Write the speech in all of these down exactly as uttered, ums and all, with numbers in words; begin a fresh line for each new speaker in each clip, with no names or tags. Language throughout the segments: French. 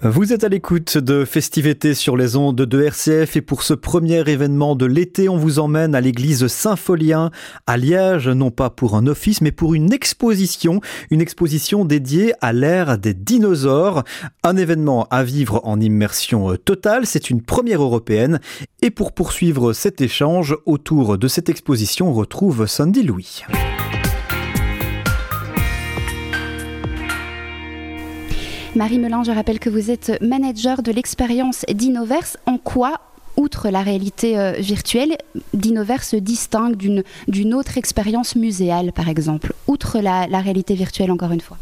Vous êtes à l'écoute de Festivités sur les ondes de R C F et pour ce premier événement de l'été, on vous emmène à l'église Saint-Folien à Liège, non pas pour un office mais pour une exposition, une exposition dédiée à l'ère des dinosaures. Un événement à vivre en immersion totale, c'est une première européenne. Et pour poursuivre cet échange autour de cette exposition, on retrouve Sandy Louis.
Marie Melin, je rappelle que vous êtes manager de l'expérience Dinoverse. En quoi, outre la réalité euh, virtuelle, Dinoverse se distingue d'une, d'une autre expérience muséale, par exemple, outre la, la réalité virtuelle, encore une fois?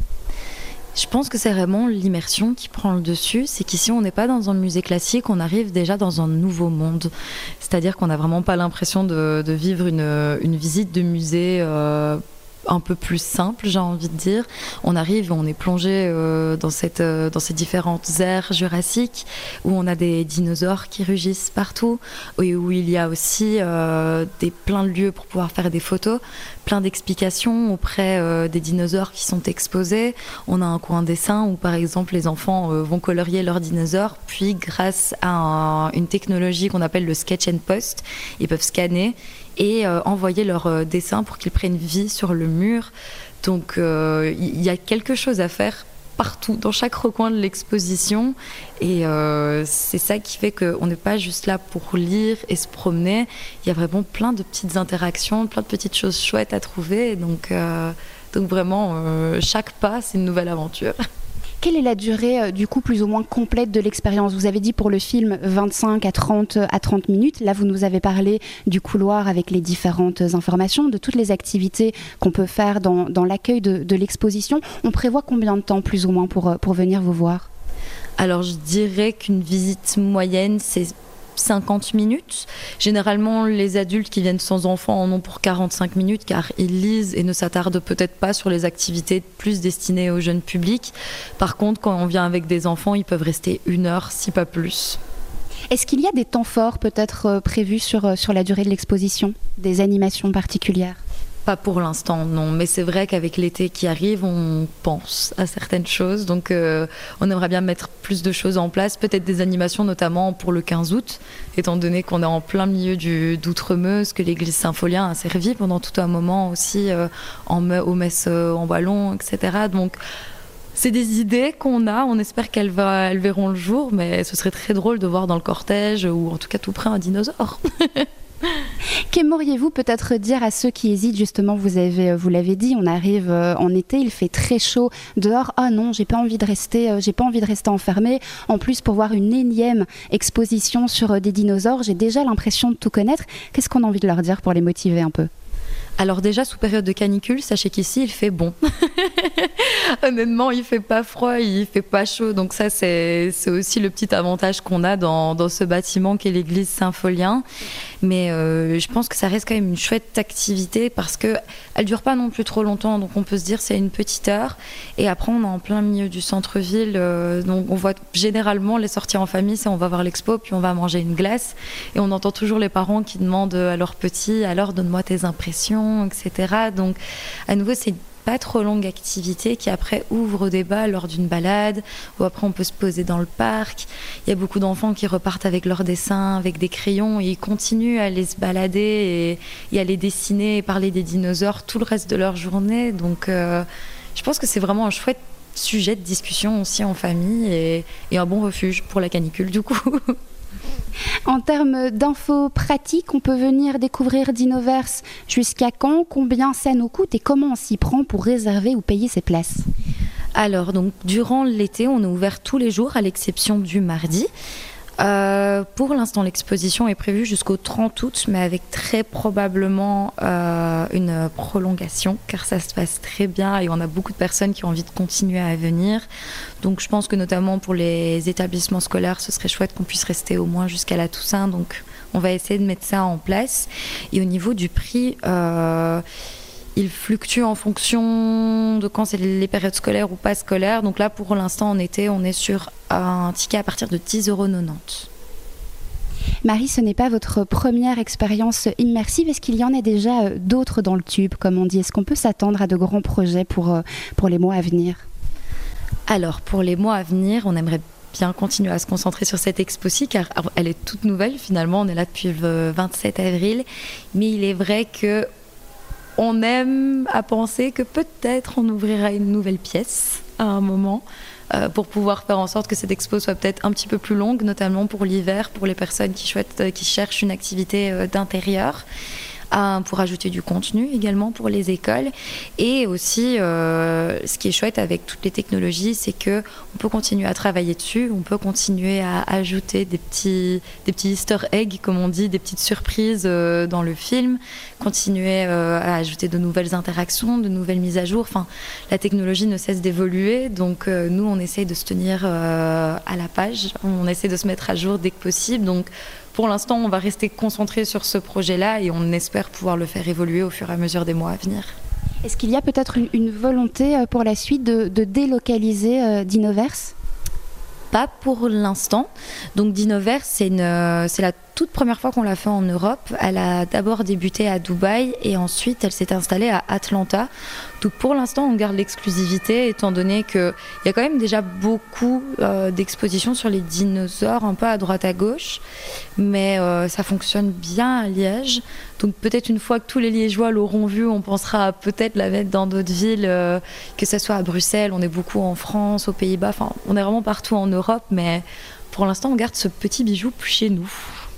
Je pense que c'est vraiment l'immersion qui prend le dessus. C'est qu'ici, on n'est pas dans un musée classique, on arrive déjà dans un nouveau monde. C'est-à-dire qu'on n'a vraiment pas l'impression de, de vivre une, une visite de musée euh, un peu plus simple, j'ai envie de dire. On arrive, on est plongé euh, dans, cette, euh, dans ces différentes aires jurassiques où on a des dinosaures qui rugissent partout, et où il y a aussi euh, des, plein de lieux pour pouvoir faire des photos, plein d'explications auprès euh, des dinosaures qui sont exposés. On a un coin dessin où par exemple les enfants euh, vont colorier leurs dinosaures, puis grâce à un, une technologie qu'on appelle le sketch and post, ils peuvent scanner et euh, envoyer leurs euh, dessins pour qu'ils prennent vie sur le mur. Donc il euh, y a quelque chose à faire partout, dans chaque recoin de l'exposition, et euh, c'est ça qui fait qu'on n'est pas juste là pour lire et se promener. Il y a vraiment plein de petites interactions, plein de petites choses chouettes à trouver, donc, euh, donc vraiment euh, chaque pas c'est une nouvelle aventure.
Quelle est la durée, euh, du coup, plus ou moins complète de l'expérience? Vous avez dit pour le film vingt-cinq à trente minutes. Là, vous nous avez parlé du couloir avec les différentes informations, de toutes les activités qu'on peut faire dans, dans l'accueil de, de l'exposition. On prévoit combien de temps, plus ou moins, pour, pour venir vous voir?
Alors, je dirais qu'une visite moyenne, c'est cinquante minutes. Généralement, les adultes qui viennent sans enfants en ont pour quarante-cinq minutes car ils lisent et ne s'attardent peut-être pas sur les activités plus destinées au jeune public. Par contre, quand on vient avec des enfants, ils peuvent rester une heure, si pas plus.
Est-ce qu'il y a des temps forts peut-être euh, prévus sur, sur la durée de l'exposition? Des animations particulières?
Pas pour l'instant, non. Mais c'est vrai qu'avec l'été qui arrive, on pense à certaines choses. Donc, euh, on aimerait bien mettre plus de choses en place. Peut-être des animations, notamment pour le quinze août, étant donné qu'on est en plein milieu du, d'Outremeuse, que l'église Saint-Folien a servi pendant tout un moment aussi euh, en, aux messes euh, en wallon, et cetera. Donc, c'est des idées qu'on a. On espère qu'elles, va, elles verront le jour. Mais ce serait très drôle de voir dans le cortège, ou en tout cas tout près, un dinosaure.
Qu'aimeriez-vous peut-être dire à ceux qui hésitent? Justement, vous, avez, vous l'avez dit, on arrive en été, il fait très chaud dehors. Ah non, j'ai pas envie de rester, j'ai pas envie de rester enfermée. En plus, pour voir une énième exposition sur des dinosaures, j'ai déjà l'impression de tout connaître. Qu'est-ce qu'on a envie de leur dire pour les motiver un peu?
Alors déjà, sous période de canicule, sachez qu'ici, il fait bon. Honnêtement, il fait pas froid, il fait pas chaud. Donc ça, c'est, c'est aussi le petit avantage qu'on a dans, dans ce bâtiment qu'est l'église Saint-Folien. Mais euh, je pense que ça reste quand même une chouette activité parce qu'elle ne dure pas non plus trop longtemps. Donc on peut se dire c'est une petite heure. Et après, on est en plein milieu du centre-ville. Euh, donc on voit généralement les sorties en famille, c'est on va voir l'expo, puis on va manger une glace. Et on entend toujours les parents qui demandent à leurs petits, alors donne-moi tes impressions, et cetera. Donc à nouveau, c'est pas trop longue activité qui après ouvre au débat lors d'une balade, ou après on peut se poser dans le parc. Il y a beaucoup d'enfants qui repartent avec leurs dessins, avec des crayons, et ils continuent à aller se balader et, et à les dessiner et parler des dinosaures tout le reste de leur journée. Donc euh, je pense que c'est vraiment un chouette sujet de discussion aussi en famille, et, et un bon refuge pour la canicule du coup.
En termes d'infos pratiques, on peut venir découvrir Dinoverse jusqu'à quand? Combien ça nous coûte et comment on s'y prend pour réserver ou payer ses places?
Alors, donc, durant l'été, on est ouvert tous les jours à l'exception du mardi. Euh, pour l'instant, l'exposition est prévue jusqu'au trente août, mais avec très probablement euh, une prolongation, car ça se passe très bien et on a beaucoup de personnes qui ont envie de continuer à venir. Donc je pense que notamment pour les établissements scolaires, ce serait chouette qu'on puisse rester au moins jusqu'à la Toussaint. Donc on va essayer de mettre ça en place. Et au niveau du prix, euh, il fluctue en fonction de quand c'est les périodes scolaires ou pas scolaires. Donc là, pour l'instant, en été, on est sur un ticket à partir de dix euros quatre-vingt-dix.
Marie, ce n'est pas votre première expérience immersive. Est-ce qu'il y en a déjà d'autres dans le tube, comme on dit? Est-ce qu'on peut s'attendre à de grands projets pour, pour les mois à venir?
Alors, pour les mois à venir, on aimerait bien continuer à se concentrer sur cette expo-ci, car elle est toute nouvelle finalement, on est là depuis le vingt-sept avril, mais il est vrai que on aime à penser que peut-être on ouvrira une nouvelle pièce à un moment, euh, pour pouvoir faire en sorte que cette expo soit peut-être un petit peu plus longue, notamment pour l'hiver, pour les personnes qui, souhaitent, qui cherchent une activité euh, d'intérieur. Pour ajouter du contenu également pour les écoles. Et aussi, euh, ce qui est chouette avec toutes les technologies, c'est qu'on peut continuer à travailler dessus, on peut continuer à ajouter des petits, des petits easter eggs, comme on dit, des petites surprises euh, dans le film, continuer euh, à ajouter de nouvelles interactions, de nouvelles mises à jour. Enfin, la technologie ne cesse d'évoluer, donc euh, nous, on essaye de se tenir euh, à la page, on essaie de se mettre à jour dès que possible. Donc, pour l'instant, on va rester concentré sur ce projet-là et on espère pouvoir le faire évoluer au fur et à mesure des mois à venir.
Est-ce qu'il y a peut-être une, une volonté pour la suite de, de délocaliser euh, Dinoverse ?
Pas pour l'instant. Donc Dinoverse, c'est, une, c'est la toute première fois qu'on l'a fait en Europe. Elle a d'abord débuté à Dubaï et ensuite elle s'est installée à Atlanta. Donc pour l'instant, on garde l'exclusivité étant donné qu'il y a quand même déjà beaucoup euh, d'expositions sur les dinosaures, un peu à droite à gauche. Mais euh, ça fonctionne bien à Liège. Donc peut-être une fois que tous les Liégeois l'auront vu, on pensera à peut-être la mettre dans d'autres villes, euh, que ce soit à Bruxelles, on est beaucoup en France, aux Pays-Bas, enfin on est vraiment partout en Europe, mais pour l'instant on garde ce petit bijou chez nous.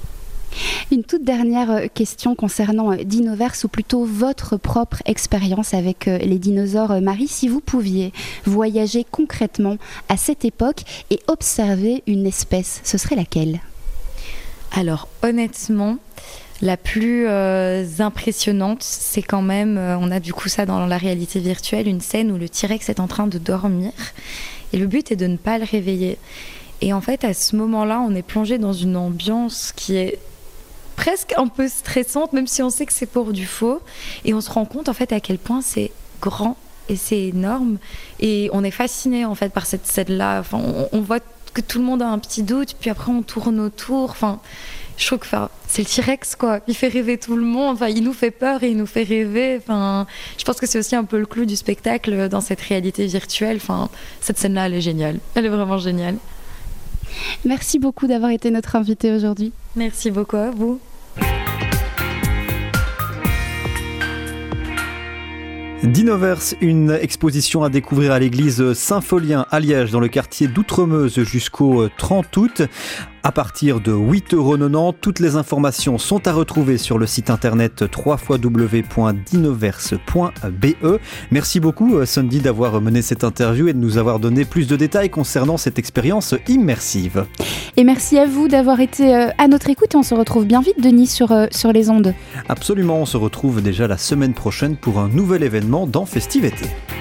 Une toute dernière question concernant Dinoverse, ou plutôt votre propre expérience avec les dinosaures. Marie, si vous pouviez voyager concrètement à cette époque et observer une espèce, ce serait laquelle ?
Alors honnêtement, la plus euh, impressionnante, c'est quand même, euh, on a du coup ça dans la réalité virtuelle, une scène où le T-Rex est en train de dormir et le but est de ne pas le réveiller. Et en fait, à ce moment-là, on est plongé dans une ambiance qui est presque un peu stressante, même si on sait que c'est pour du faux. Et on se rend compte en fait à quel point c'est grand et c'est énorme. Et on est fasciné en fait par cette scène-là. Enfin, on, on voit que tout le monde a un petit doute, puis après on tourne autour. Enfin, je trouve que enfin, c'est le T-Rex, quoi. Il fait rêver tout le monde. Enfin, il nous fait peur et il nous fait rêver. Enfin, je pense que c'est aussi un peu le clou du spectacle dans cette réalité virtuelle. Enfin, cette scène-là, elle est géniale. Elle est vraiment géniale.
Merci beaucoup d'avoir été notre invitée aujourd'hui.
Merci beaucoup à vous.
Dinoverse, une exposition à découvrir à l'église Saint-Folien à Liège dans le quartier d'Outremeuse jusqu'au trente août. À partir de huit euros quatre-vingt-dix, toutes les informations sont à retrouver sur le site internet w w w point dinoverse point b e. Merci beaucoup Sandy d'avoir mené cette interview et de nous avoir donné plus de détails concernant cette expérience immersive.
Et merci à vous d'avoir été à notre écoute et on se retrouve bien vite, Denis, sur, sur les ondes.
Absolument, on se retrouve déjà la semaine prochaine pour un nouvel événement dans Festive Été.